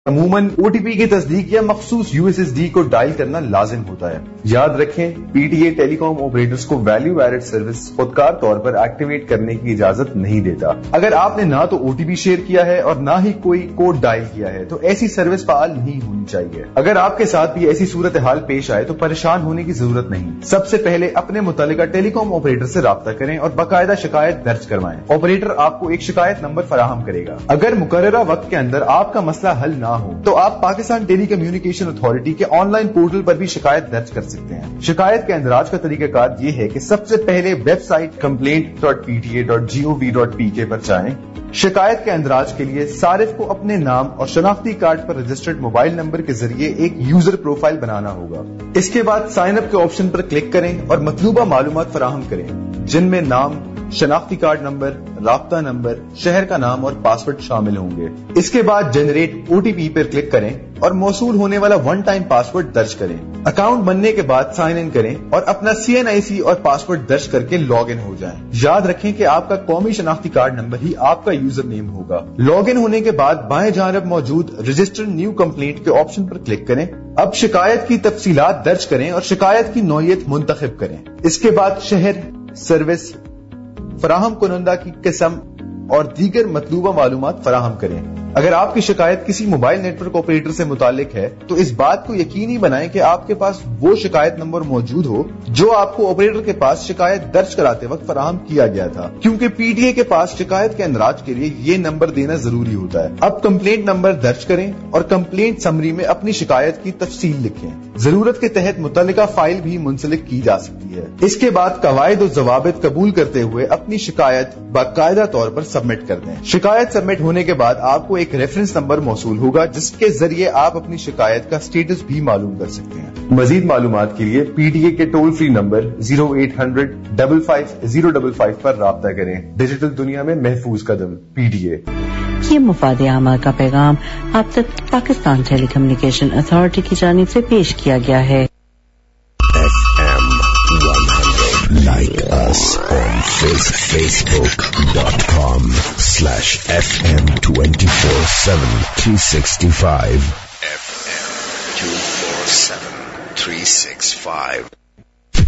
عموماً OTP کی تصدیق یا مخصوص USSD کو ڈائل کرنا لازم ہوتا ہے. یاد رکھیں PTA ٹیلی کام آپریٹرز کو ویلیو ایڈڈ سروس خودکار طور پر ایکٹیویٹ کرنے کی اجازت نہیں دیتا. اگر آپ نے نہ تو OTP شیئر کیا ہے اور نہ ہی کوئی کوڈ ڈائل کیا ہے تو ایسی سروس فعال نہیں ہونی چاہیے. اگر آپ کے ساتھ بھی ایسی صورتحال پیش آئے تو پریشان ہونے کی ضرورت نہیں. سب سے پہلے اپنے متعلقہ ٹیلی کام آپریٹر سے رابطہ کریں اور باقاعدہ شکایت درج کروائیں. آپریٹر آپ کو ایک شکایت نمبر فراہم کرے گا. اگر مقررہ وقت کے اندر آپ کا مسئلہ حل نہ ہو تو آپ پاکستان ٹیلی کمیونیکیشن اتھارٹی کے آن لائن پورٹل پر بھی شکایت درج کر سکتے ہیں. شکایت کے اندراج کا طریقہ کار یہ ہے کہ سب سے پہلے ویب سائٹ complaint.pta.gov.pk پر جائیں. شکایت کے اندراج کے لیے صارف کو اپنے نام اور شناختی کارڈ پر رجسٹرڈ موبائل نمبر کے ذریعے ایک یوزر پروفائل بنانا ہوگا. اس کے بعد سائن اپ کے آپشن پر کلک کریں اور مطلوبہ معلومات فراہم کریں جن میں نام، شناختی کارڈ نمبر، رابطہ نمبر، شہر کا نام اور پاسورڈ شامل ہوں گے. اس کے بعد جنریٹ OTP پر کلک کریں اور موصول ہونے والا ون ٹائم پاسورڈ درج کریں. اکاؤنٹ بننے کے بعد سائن ان کریں اور اپنا CNIC اور پاسورڈ درج کر کے لاگ ان ہو جائیں. یاد رکھیں کہ آپ کا قومی شناختی کارڈ نمبر ہی آپ کا یوزر نیم ہوگا. لاگ ان ہونے کے بعد بائیں جانب موجود رجسٹر نیو کمپلینٹ کے آپشن پر کلک کریں. اب شکایت کی تفصیلات درج کریں اور شکایت کی نوعیت منتخب کریں. اس کے بعد شہر، سروس، فراہم کنندہ کی قسم اور دیگر مطلوبہ معلومات فراہم کریں. اگر آپ کی شکایت کسی موبائل نیٹ ورک آپریٹر سے متعلق ہے تو اس بات کو یقینی بنائیں کہ آپ کے پاس وہ شکایت نمبر موجود ہو جو آپ کو آپریٹر کے پاس شکایت درج کراتے وقت فراہم کیا گیا تھا، کیونکہ PTA کے پاس شکایت کے اندراج کے لیے یہ نمبر دینا ضروری ہوتا ہے. اب کمپلینٹ نمبر درج کریں اور کمپلینٹ سمری میں اپنی شکایت کی تفصیل لکھیں. ضرورت کے تحت متعلقہ فائل بھی منسلک کی جا سکتی ہے. اس کے بعد قواعد و ضوابط قبول کرتے ہوئے اپنی شکایت باقاعدہ طور پر سبمٹ کر دیں. شکایت سبمٹ ہونے کے بعد آپ کو ایک ریفرنس نمبر موصول ہوگا جس کے ذریعے آپ اپنی شکایت کا سٹیٹس بھی معلوم کر سکتے ہیں. مزید معلومات کے لیے PTA کے ٹول فری نمبر 0800-55-055 پر رابطہ کریں. ڈیجیٹل دنیا میں محفوظ قدم PTA. یہ مفاد عامہ کا پیغام آپ تک پاکستان ٹیلی کمیونیکیشن اتھارٹی کی جانب سے پیش کیا گیا ہے. FM 100. Like us on Facebook.com/FM247-365. FM 247-365.